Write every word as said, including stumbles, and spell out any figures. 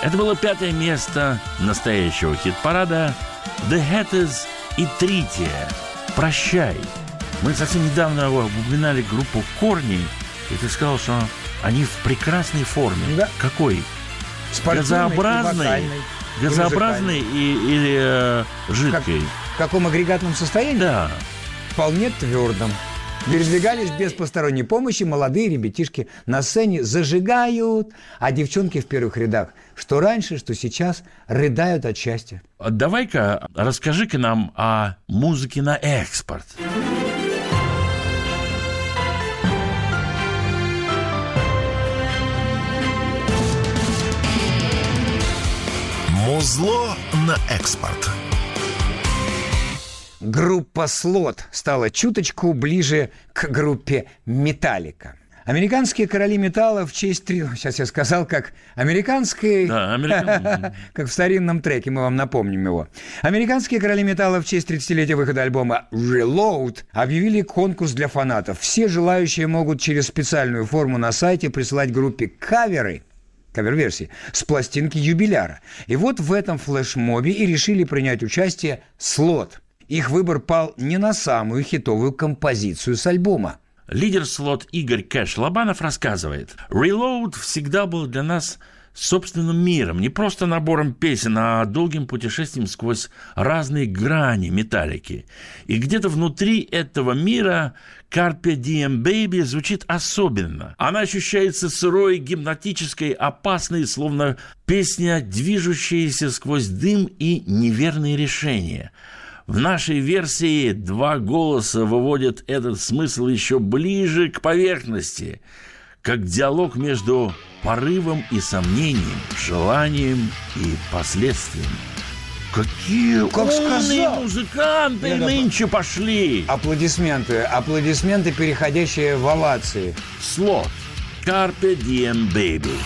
Это было пятое место настоящего хит-парада The Hatters и Трития «Прощай». Мы совсем недавно упоминали группу «Корни», и ты сказал, что они в прекрасной форме. Да. Какой? Спортивной, газообразной, и газообразной и, или э, жидкой? Как, в каком агрегатном состоянии? Да. Вполне твердом. Передвигались без посторонней помощи, молодые ребятишки на сцене зажигают, а девчонки в первых рядах, что раньше, что сейчас, рыдают от счастья. Давай-ка расскажи-ка нам о музыке на экспорт. Музло на экспорт. Группа «Слот» стала чуточку ближе к группе «Металлика». Американские короли металла в честь... Три... Сейчас я сказал, как американский... Да, американ... как в старинном треке, мы вам напомним его. Американские короли металла в честь тридцатилетия выхода альбома «Reload» объявили конкурс для фанатов. Все желающие могут через специальную форму на сайте присылать группе каверы, кавер-версии, с пластинки юбиляра. И вот в этом флешмобе и решили принять участие «Слот». Их выбор пал не на самую хитовую композицию с альбома. Лидер «Слот» Игорь Кэш Лобанов рассказывает: «Reload» всегда был для нас собственным миром, не просто набором песен, а долгим путешествием сквозь разные грани металлики. И где-то внутри этого мира «Carpe Diem Baby» звучит особенно. Она ощущается сырой, гипнотической, опасной, словно песня, движущаяся сквозь дым и неверные решения. В нашей версии два голоса выводят этот смысл еще ближе к поверхности, как диалог между порывом и сомнением, желанием и последствием. Какие как умные сказал. музыканты Я нынче пошли! Аплодисменты, аплодисменты, переходящие в овации. «Слот», «Carpe Diem Baby».